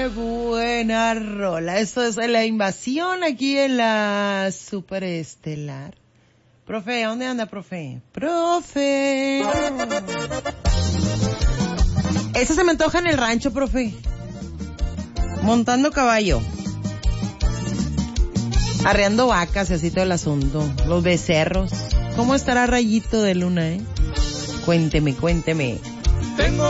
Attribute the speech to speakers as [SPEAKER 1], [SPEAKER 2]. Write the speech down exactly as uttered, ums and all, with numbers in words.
[SPEAKER 1] Qué buena rola. Esto es La Invasión aquí en la Superestelar. Profe, ¿a dónde anda, profe? Profe. Eso se me antoja en el rancho, profe. Montando caballo. Arreando vacas y así todo el asunto. Los becerros. ¿Cómo estará Rayito de Luna, eh? Cuénteme, cuénteme.
[SPEAKER 2] Tengo